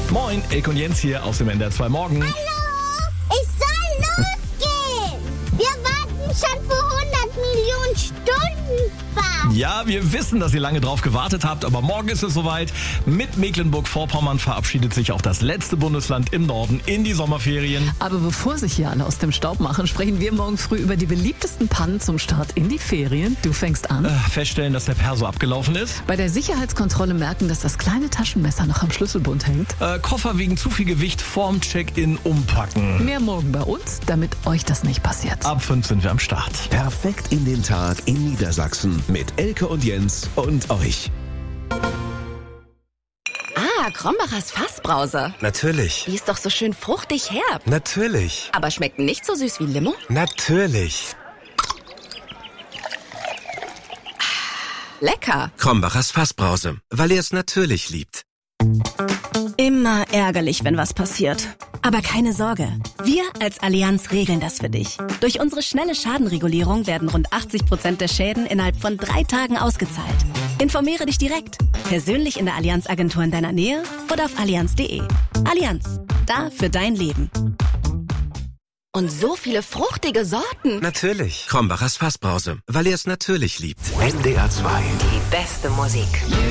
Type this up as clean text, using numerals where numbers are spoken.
Moin, Elke und Jens hier aus dem NDR 2 Morgen. Hallo, es soll losgehen. Wir warten schon vor 100 Millionen Stunden fast. Ja, wir wissen, dass ihr lange drauf gewartet habt, aber morgen ist es soweit. Mit Mecklenburg-Vorpommern verabschiedet sich auch das letzte Bundesland im Norden in die Sommerferien. Aber bevor sich hier alle aus dem Staub machen, sprechen wir morgen früh über die beliebtesten Pannen zum Start in die Ferien. Du fängst an. Feststellen, dass der Perso abgelaufen ist. Bei der Sicherheitskontrolle merken, dass das kleine Taschenmesser noch am Schlüsselbund hängt. Koffer wegen zu viel Gewicht vorm Check-in umpacken. Mehr morgen bei uns, damit euch das nicht passiert. Ab 5 sind wir am Start. Perfekt in den Tag in Niedersachsen mit Elke und Jens und euch. Ah, Krombachers Fassbrause. Natürlich. Die ist doch so schön fruchtig herb. Natürlich. Aber schmeckt nicht so süß wie Limo? Natürlich. Lecker. Krombachers Fassbrause, weil er es natürlich liebt. Immer ärgerlich, wenn was passiert. Aber keine Sorge, wir als Allianz regeln das für dich. Durch unsere schnelle Schadenregulierung werden rund 80% der Schäden innerhalb von 3 Tagen ausgezahlt. Informiere dich direkt, persönlich in der Allianz-Agentur in deiner Nähe oder auf allianz.de. Allianz, da für dein Leben. Und so viele fruchtige Sorten. Natürlich. Krombachers Fassbrause, weil er es natürlich liebt. NDR 2. Die beste Musik.